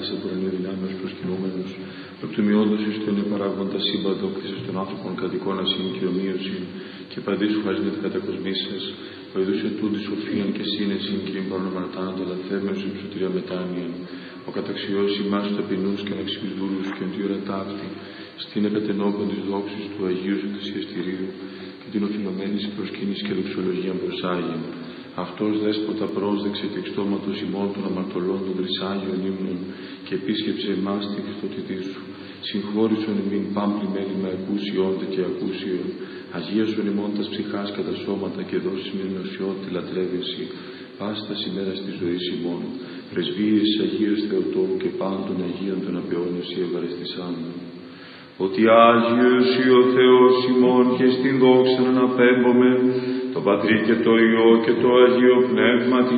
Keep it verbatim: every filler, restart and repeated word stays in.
από ουρανίου δυνάμεως προσκυνούμενος, προτιμιώντας εις τον επαράγοντα σύμπαντο, κτίσας των άνθρωπων κατοικών ασύν και ομοίωσιν, και παντή σου χάρις με την κατακοσμήσας, βοηθούσε τούτη σοφίαν και σύνεσιν και εμπαρονομαρτάνων των λαθέμενους εν σωτηρία μετάνοιαν, ο καταξιώσει ημάς του ταπεινούς και αναξιούς δούλους και εν τη ώρα ταύτη, στην εκατενόχων της δόξης του Αγίου σου Εκκλησιαστηρίου και την οφειλωμένης προσκύνης και δοξολογία προσάγειν. Αυτός δέσποτα πρόσδεξε και εξ στόματος ημών των αμαρτωλών των τρισάγιων ύμνων και επίσκεψε εμάς την Χριστότητή σου. Συγχώρησον ημίν πάμπλη μέλη με ακούσιόντε και ακούσιον. Αγίασον ημών τας ψυχάς κατά σώματα και δώσεις με νοσιότητα λατρεύεση. Πάστα ημέρας της ζωής ημών. Πρεσβείες Αγίας Θεοτόκου και πάντων Αγίων των απαιώνες ή ευαρεστησάμενων. Ότι Άγιος ή ο Θεός ημών και στην δόξα να αναπέμπομαι, το Πατρί και το Υιό και το Αγίο Πνεύμα την